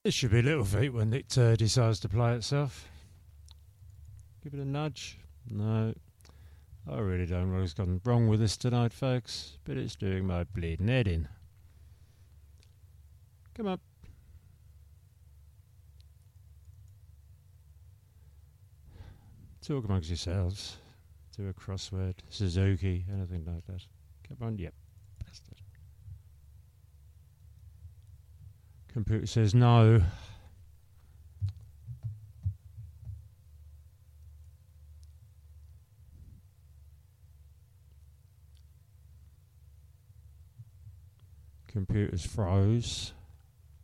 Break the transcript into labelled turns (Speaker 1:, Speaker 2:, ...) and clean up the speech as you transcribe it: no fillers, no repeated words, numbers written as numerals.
Speaker 1: This should be Little Feat when it decides to play itself. Give it a nudge. No. I really don't know what's gone wrong with this tonight, folks, but it's doing my bleeding head in. Come on. Talk amongst yourselves. Do a crossword. Suzuki, anything like that. Come on, yep. Bastard. Computer says no. Computers froze.